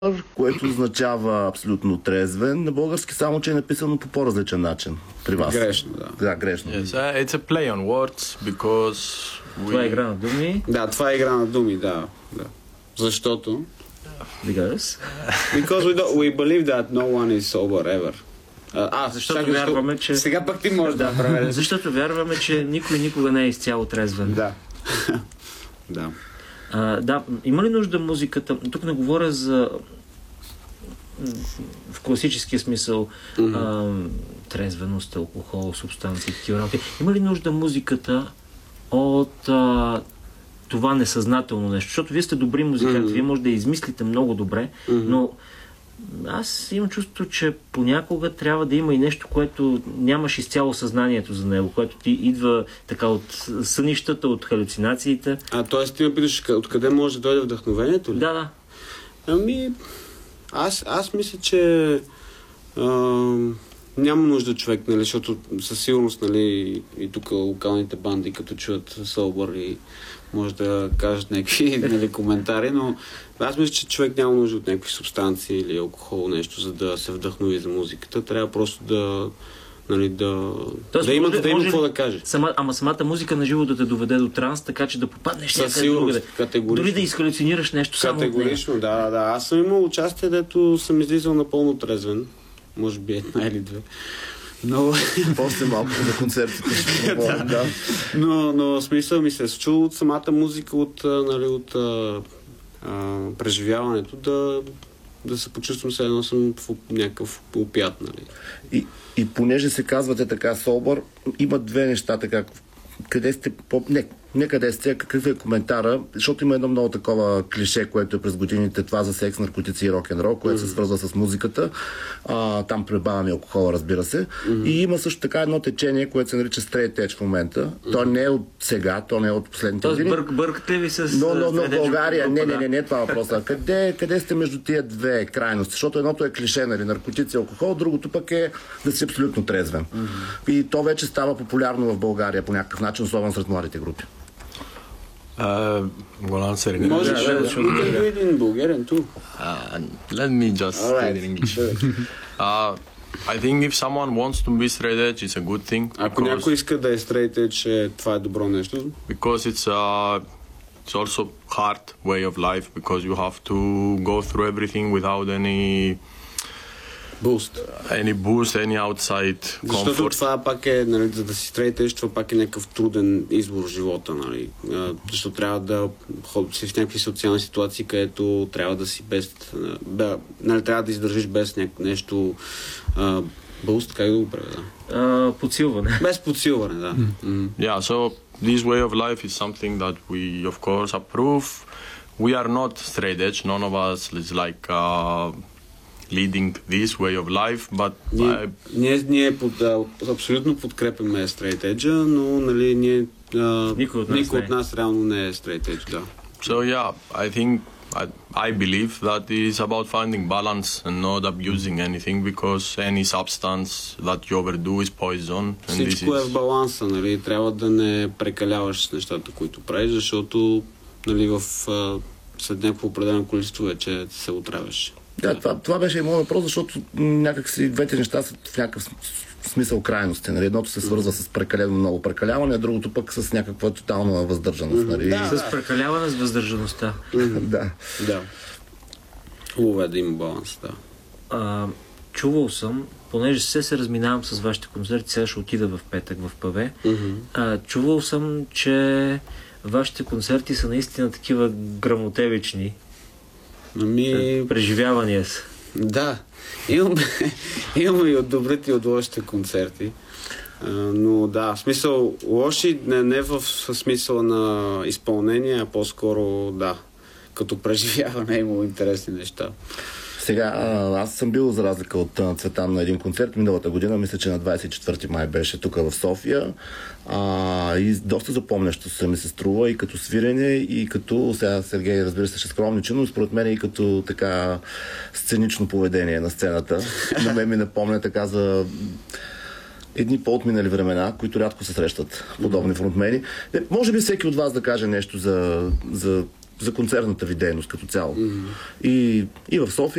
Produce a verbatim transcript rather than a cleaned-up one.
което означава абсолютно трезвен. На български само, че е написано по по-различен начин при вас. Грешно, да. Да, грешно. Yes, uh, it's a play on words because we... Това е игра на думи. Да, това е игра на думи, да. да. Защото? Because? Because we, don't, we believe that no one is sober ever. А, а защото чакай, вярваме, че... Сега пък ти можеш да правиш. Защото вярваме, че никой никога не е изцяло трезвен. Да. да. А, да, има ли нужда музиката? Тук не говоря за в класическия смисъл mm-hmm. а, трезвеност, алкохол, субстанции, такива работи. Има ли нужда музиката от а, това несъзнателно нещо? Защото вие сте добри музиканти, mm-hmm. вие може да измислите много добре, mm-hmm. но аз имам чувство, че понякога трябва да има и нещо, което нямаш изцяло съзнанието за него, което ти идва така от сънищата, от халюцинациите. А, т.е. ти ме питаш откъде може да дойде вдъхновението ли? Да, да. Ами, аз, аз мисля, че а, няма нужда човек, нали, защото със сигурност, нали, и тук локалните банди, като чуят Sober и може да кажат някакви нали, коментари, но аз мисля, че човек няма нужда от някакви субстанции или алкохол, нещо, за да се вдъхнови за музиката. Трябва просто да, нали, да, Тоест, да има може, да има може какво да каже. Сама, ама самата музика на живо да те доведе до транс, така че да попаднеш някъде другаде. Дори да изхалюцинираш нещо само от нея. Категорично, да, да. Аз съм имал участие, дето съм излизал напълно трезвен. Може би една или две. Но... После малко на концертите ще говорим, да. Но, но смисъл ми се е случило от самата музика, от, нали, от а, а, преживяването, да, да се почувствам се едно съм в някакъв опят, нали. И, и понеже се казвате така Sober, има две неща така. Къде сте по... Не, не къде сте, какъв е коментара, защото има едно много такова клише, което е през годините, това за секс, наркотици и рок-н-рол, което mm-hmm. се свързва с музиката. А, там прибавяме алкохола, разбира се. Mm-hmm. И има също така едно течение, което се нарича straight edge в момента. Mm-hmm. То не е от сега, то не е от последните години. години. Бърк, бъркате ли с... Но, но, но в България, не, не, не, не е това въпроса. Къде, къде сте между тия две крайности? Защото едното е клише, нали, наркотици, алкохол, другото пък е да си абсолютно трезвен. Mm-hmm. И то вече става популярно в България по някакъв начин, особено сред младите групи. Uh, well, answer in Може English. да do it in Bulgarian too. Uh, let me just say it in English. uh, I think if someone wants to be straight edge, it's a good thing. Ако някой иска да е straight edge, това е добро нещо. Because it's a it's also hard way of life because you have to go through everything without any Boost. Any boost, any outside comfort. Защото това пак е, нали, за да си straight edge, това пак е някакъв труден избор в живота, нали. Защото трябва да ходиш в някакви социални ситуации, където трябва да си без, да, нали, трябва да издържиш без някакво нещо uh, boost, как да го преведа? Uh, подсилване. Без подсилване, да. Mm. Mm. Yeah, so this way of life is something that we of course approve. We are not straight edge, none of us is like uh, leading this way of life, but ние, I... ние, ние под, а, абсолютно подкрепяме straight edge, но нали, ние, а, никой от нас, никой от нас реално не е straight edge, да. So yeah, I think I, I believe that it's about finding balance and not abusing anything because any substance that you overdo is poison. And Всичко this е is... в баланса, нали, трябва да не прекаляваш с нещата, които правиш, защото нали, в, а, след някакво определено количество вече се отравяш. Да, това, това беше и моят въпрос, защото някакси двете неща са в някакъв смисъл крайности. Нали? Едното се свързва с прекалено много прекаляване, а другото пък с някаква тотална въздържаност. Нали? Да, с прекаляване с въздържаността. Да. Да. Хубаво е да има баланс, да. А, чувал съм, понеже се се разминавам с вашите концерти, сега ще отида в петък в ПВ. Mm-hmm. А, чувал съм, че вашите концерти са наистина такива грамотевични. Ами... Преживявания са. Да. Имаме, имаме и от добрите и от лошите концерти. А, но да, в смисъл лоши не, не в смисъл на изпълнение, а по-скоро да. Като преживяване имало интересни неща. Сега, аз съм бил за разлика от Цветан на един концерт миналата година, мисля, че на двадесет и четвърти май беше тук в София. А, и доста запомнящо се ми се струва и като свирене, и като, сега Сергей разбира се ще скромничи, но според мен и като така сценично поведение на сцената. На мен ми напомня така за едни по-отминали времена, които рядко се срещат подобни фронтмени. Може би всеки от вас да каже нещо за, за, за концертната ви дейност като цяло. Mm-hmm. И, и в София